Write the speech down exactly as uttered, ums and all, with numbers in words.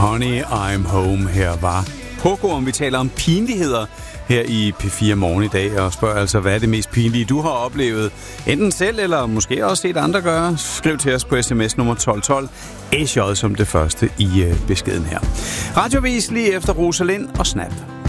Honey, I'm Home. Her var Poco, om vi taler om pinligheder her i P fire Morgen i dag, og spørger altså, hvad er det mest pinlige, du har oplevet? Enten selv, eller måske også set andre gøre. Skriv til os på sms nummer tolv tolv, S J som det første i beskeden her. Radiovis lige efter Rosalind og Snap.